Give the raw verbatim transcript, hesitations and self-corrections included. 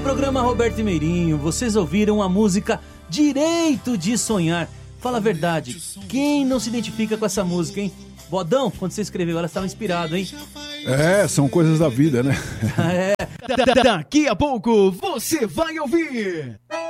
Programa Roberto e Meirinho, vocês ouviram a música Direito de Sonhar. Fala a verdade, quem não se identifica com essa música, hein? Bodão, quando você escreveu, ela estava inspirado, hein? É, são coisas da vida, né? É. Daqui a pouco você vai ouvir